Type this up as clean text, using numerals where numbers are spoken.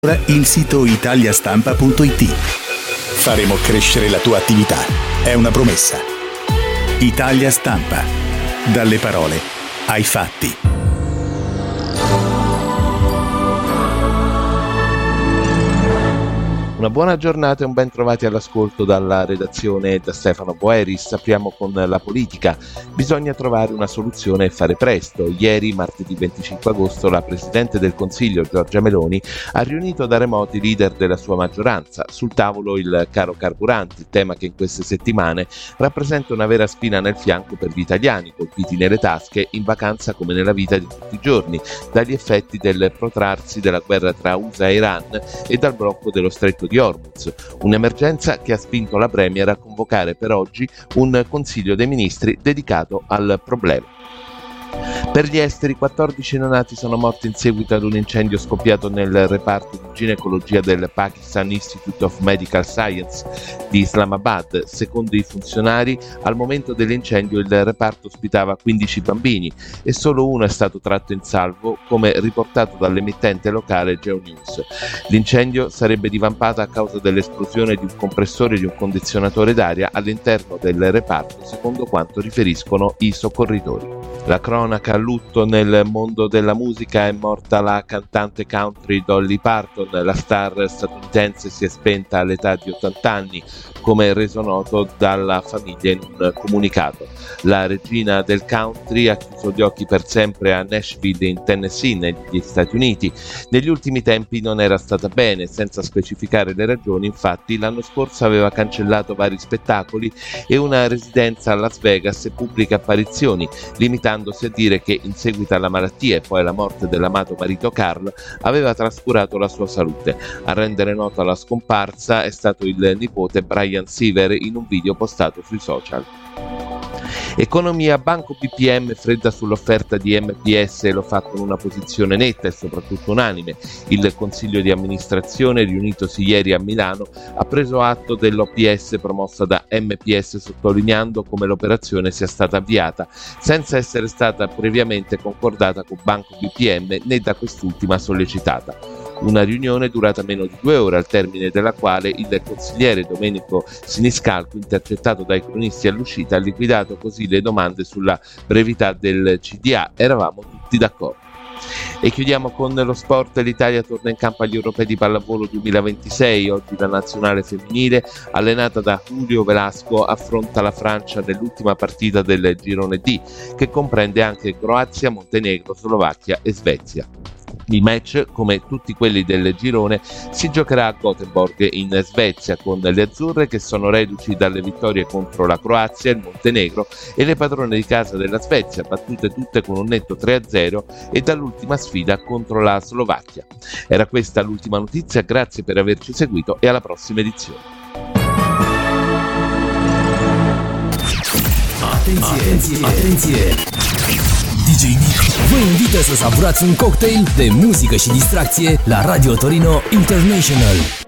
Il sito italiastampa.it. Faremo crescere la tua attività. È una promessa. Italia Stampa. Dalle parole ai fatti. Una buona giornata e un ben trovati all'ascolto dalla redazione da Stefano Boeris. Apriamo con la politica. Bisogna trovare una soluzione e fare presto. Ieri, martedì 25 agosto, la Presidente del Consiglio, Giorgia Meloni, ha riunito da remoto i leader della sua maggioranza. Sul tavolo il caro carburanti, tema che in queste settimane rappresenta una vera spina nel fianco per gli italiani, colpiti nelle tasche, in vacanza come nella vita di tutti i giorni, dagli effetti del protrarsi della guerra tra USA e Iran e dal blocco dello stretto di Hormuz, un'emergenza che ha spinto la Premier a convocare per oggi un Consiglio dei Ministri dedicato al problema. Per gli esteri, 14 neonati sono morti in seguito ad un incendio scoppiato nel reparto di ginecologia del Pakistan Institute of Medical Science di Islamabad. Secondo i funzionari, al momento dell'incendio il reparto ospitava 15 bambini e solo uno è stato tratto in salvo, come riportato dall'emittente locale GeoNews. L'incendio sarebbe divampato a causa dell'esplosione di un compressore e di un condizionatore d'aria all'interno del reparto, secondo quanto riferiscono i soccorritori. La cronaca: a lutto nel mondo della musica, è morta la cantante country Dolly Parton. La star statunitense si è spenta all'età di 80 anni, come reso noto dalla famiglia in un comunicato. La regina del country ha chiuso gli occhi per sempre a Nashville, in Tennessee, negli Stati Uniti. Negli ultimi tempi non era stata bene, senza specificare le ragioni. Infatti l'anno scorso aveva cancellato vari spettacoli e una residenza a Las Vegas e pubbliche apparizioni, limitandosi a dire che in seguito alla malattia e poi alla morte dell'amato marito Carl aveva trascurato la sua salute. A rendere nota la scomparsa è stato il nipote Brian Seaver in un video postato sui social. Economia: Banco BPM fredda sull'offerta di MPS e lo fa con una posizione netta e soprattutto unanime. Il consiglio di amministrazione, riunitosi ieri a Milano, ha preso atto dell'OPS promossa da MPS, sottolineando come l'operazione sia stata avviata senza essere stata previamente concordata con Banco BPM né da quest'ultima sollecitata. Una riunione durata meno di 2 ore, al termine della quale il consigliere Domenico Siniscalco, intercettato dai cronisti all'uscita, ha liquidato così le domande sulla brevità del CDA. Eravamo tutti d'accordo. E chiudiamo con lo sport. L'Italia torna in campo agli Europei di pallavolo 2026. Oggi la nazionale femminile, allenata da Julio Velasco, affronta la Francia nell'ultima partita del girone D, che comprende anche Croazia, Montenegro, Slovacchia e Svezia. Il match, come tutti quelli del girone, si giocherà a Gothenburg in Svezia, con le azzurre che sono reduci dalle vittorie contro la Croazia, il Montenegro e le padrone di casa della Svezia, battute tutte con un netto 3-0, e dall'ultima sfida contro la Slovacchia. Era questa l'ultima notizia, grazie per averci seguito e alla prossima edizione. Atenție! DJ Nick vă invită să savurați un cocktail de muzică și distracție la Radio Torino International.